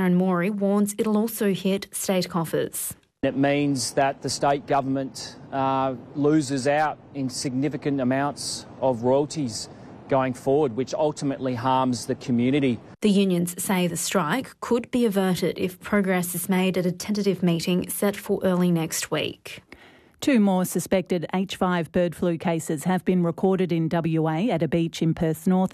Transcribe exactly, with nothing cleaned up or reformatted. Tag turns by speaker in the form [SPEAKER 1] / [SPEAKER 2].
[SPEAKER 1] Darren Morey warns it'll also hit state coffers.
[SPEAKER 2] It means that the state government uh, loses out in significant amounts of royalties going forward, which ultimately harms the community.
[SPEAKER 1] The unions say the strike could be averted if progress is made at a tentative meeting set for early next week.
[SPEAKER 3] Two more suspected H five bird flu cases have been recorded in W A at a beach in Perth North.